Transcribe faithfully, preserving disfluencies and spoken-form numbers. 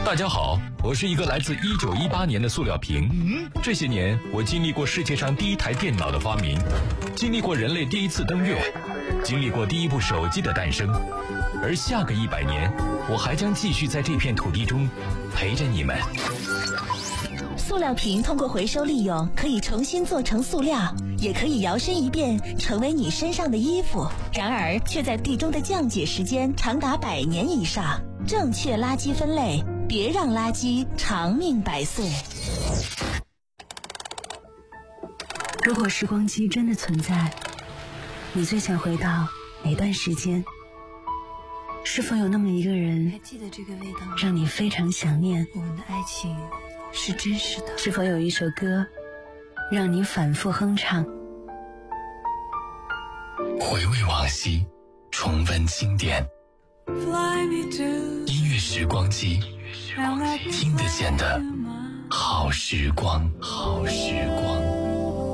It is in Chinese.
大家好，我是一个来自一九一八年的塑料瓶。嗯，这些年我经历过世界上第一台电脑的发明，经历过人类第一次登月，经历过第一部手机的诞生，而下个一百年，我还将继续在这片土地中陪着你们。 塑料瓶通过回收利用，可以重新做成塑料，也可以摇身一变成为你身上的衣服，然而却在地中的降解时间长达百年以上。正确垃圾分类，别让垃圾长命百岁。 如果时光机真的存在，你最想回到哪段时间？是否有那么一个人， 还记得这个味道， 让你非常想念？ 我们的爱情是真实的。 是否有一首歌，让你反复哼唱？ 回味往昔，重温经典，音乐时光机，听得见的好时光，好时光。